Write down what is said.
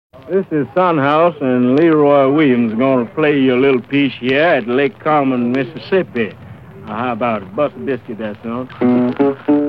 This is Sunhouse, and Leroy Williams is going to play you a little piece here at Lake Carmen, Mississippi. How about it? Bust a biscuit there, son.